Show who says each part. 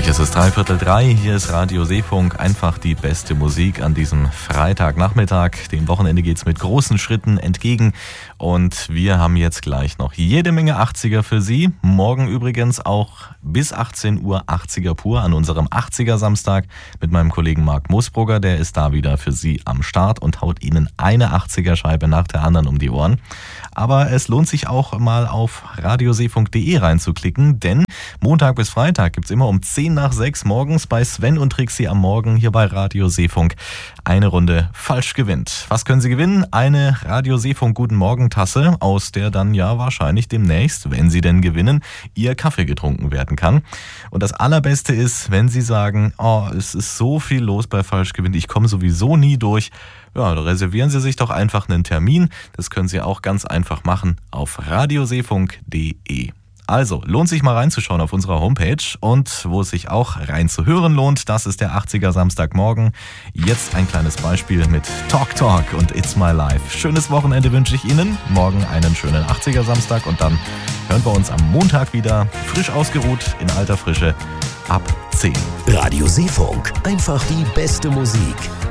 Speaker 1: Gleich ist es 2:45. Hier ist Radio Seefunk. Einfach die beste Musik an diesem Freitagnachmittag. Dem Wochenende geht's mit großen Schritten entgegen. Und wir haben jetzt gleich noch jede Menge 80er für Sie. Morgen übrigens auch bis 18 Uhr 80er pur an unserem 80er Samstag mit meinem Kollegen Marc Moosbrugger. Der ist da wieder für Sie am Start und haut Ihnen eine 80er Scheibe nach der anderen um die Ohren. Aber es lohnt sich auch mal auf radioseefunk.de reinzuklicken, denn Montag bis Freitag gibt's immer um 10 nach 6 morgens bei Sven und Trixie am Morgen hier bei Radio Seefunk eine Runde falsch gewinnt. Was können Sie gewinnen? Eine Radio Seefunk Guten Morgen Tasse, aus der dann ja wahrscheinlich demnächst, wenn Sie denn gewinnen, Ihr Kaffee getrunken werden kann. Und das Allerbeste ist, wenn Sie sagen, oh, es ist so viel los bei falsch gewinnt, ich komme sowieso nie durch. Ja, da reservieren Sie sich doch einfach einen Termin. Das können Sie auch ganz einfach machen auf radioseefunk.de. Also, lohnt sich mal reinzuschauen auf unserer Homepage und wo es sich auch reinzuhören lohnt, das ist der 80er Samstagmorgen. Jetzt ein kleines Beispiel mit Talk Talk und It's My Life. Schönes Wochenende wünsche ich Ihnen. Morgen einen schönen 80er Samstag und dann hören wir uns am Montag wieder, frisch ausgeruht, in alter Frische, ab 10.
Speaker 2: Radio Seefunk, einfach die beste Musik.